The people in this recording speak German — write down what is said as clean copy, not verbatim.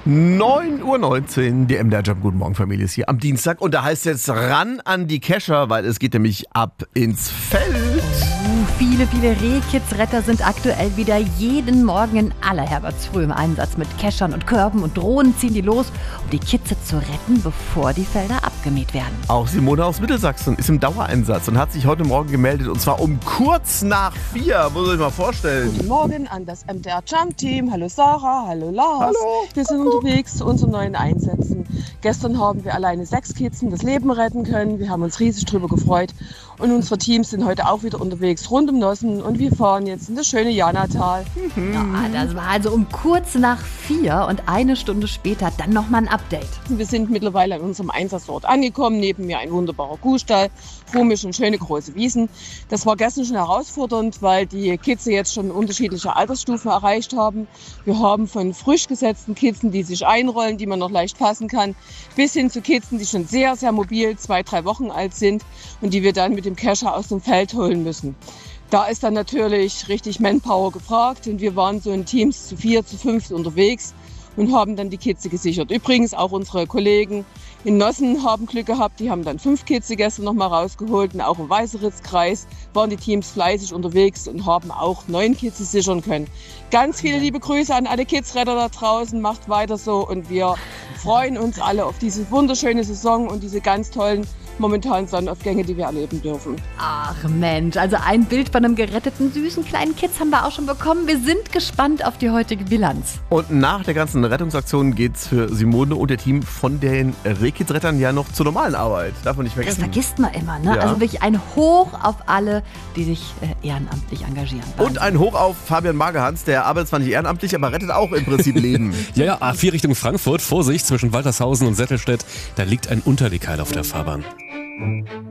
9:19 Uhr, die MDR Jump. Guten Morgen, Familie, ist hier am Dienstag. Und da heißt jetzt ran an die Kescher, weil es geht nämlich ab ins Feld. Viele Rehkitzretter sind aktuell wieder jeden Morgen in aller Herbertsfrüh im Einsatz. Mit Keschern und Körben und Drohnen ziehen die los, um die Kitze zu retten, bevor die Felder abgemäht werden. Auch Simone aus Mittelsachsen ist im Dauereinsatz und hat sich heute Morgen gemeldet. Und zwar um kurz nach 4, muss ich mal vorstellen. Guten Morgen an das MDR Jump Team. Hallo Sarah, hallo Lars. Hallo. Wir sind unterwegs zu unseren neuen Einsätzen. Gestern haben wir alleine 6 Kitzen das Leben retten können. Wir haben uns riesig drüber gefreut. Und unsere Teams sind heute auch wieder unterwegs rund um Nossen. Und wir fahren jetzt in das schöne Janatal. Ja, das war also um kurz nach 4 und eine Stunde später dann nochmal ein Update. Wir sind mittlerweile an unserem Einsatzort angekommen. Neben mir ein wunderbarer Kuhstall, vor mir schon schöne große Wiesen. Das war gestern schon herausfordernd, weil die Kitze jetzt schon unterschiedliche Altersstufen erreicht haben. Wir haben von frisch gesetzten Kitzen, die sich einrollen, die man noch leicht fassen kann, bis hin zu Kitzen, die schon sehr, sehr mobil 2-3 Wochen alt sind und die wir dann mit dem Kescher aus dem Feld holen müssen. Da ist dann natürlich richtig Manpower gefragt und wir waren so in Teams zu 4, zu 5 unterwegs und haben dann die Kitze gesichert. Übrigens auch unsere Kollegen in Nossen haben Glück gehabt, die haben dann 5 Kitze gestern noch mal rausgeholt und auch im Weißeritzkreis waren die Teams fleißig unterwegs und haben auch 9 Kitze sichern können. Ganz viele liebe Grüße an alle Kitzretter da draußen, macht weiter so und wir freuen uns alle auf diese wunderschöne Saison und diese ganz tollen momentanen Sonnenaufgänge, die wir erleben dürfen. Ach Mensch, also ein Bild von einem geretteten, süßen kleinen Kitz haben wir auch schon bekommen. Wir sind gespannt auf die heutige Bilanz. Und nach der ganzen Rettungsaktion geht's für Simone und ihr Team von den Rehkitzrettern ja noch zur normalen Arbeit. Darf man nicht Das vergessen. vergisst man immer, ne? Ja. Also wirklich ein Hoch auf alle, die sich ehrenamtlich engagieren. Und ein Hoch auf Fabian Magerhans, der arbeitet zwar nicht ehrenamtlich, aber rettet auch im Prinzip Leben. Ja, A4 Richtung Frankfurt. Vorsicht, zwischen Waltershausen und Settelstedt. Da liegt ein Unterlegkeil auf der Fahrbahn.